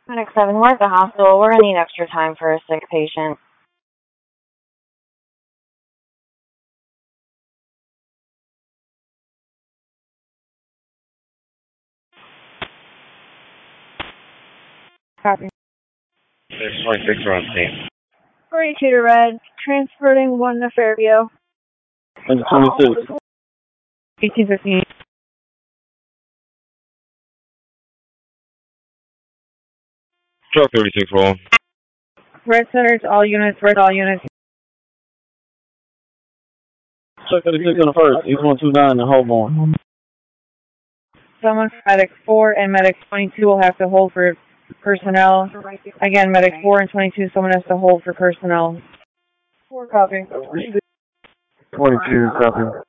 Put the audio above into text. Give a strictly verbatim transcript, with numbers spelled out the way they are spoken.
Medic seven, we're at the hospital. We're going to need extra time for a sick patient. Copy. six twenty-six are on scene. forty-two to Red, transporting one to Fairview. And twenty-six. eighteen fifteen. Truck thirty-six rolling. Red Center to all units, red all units. Truck thirty-six on the first, East one two nine in Holborn. Someone from Medic four and Medic twenty-two will have to hold for personnel. Again, Medic four and twenty-two, someone has to hold for personnel. four copy. twenty-two, copy.